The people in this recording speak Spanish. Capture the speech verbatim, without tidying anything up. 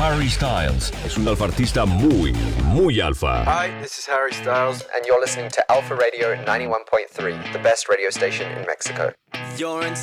Harry Styles. Es un alfa artista muy, muy alfa. Hi, this is Harry Styles, and you're listening to Alpha Radio ninety-one point three, the best radio station in Mexico. You're in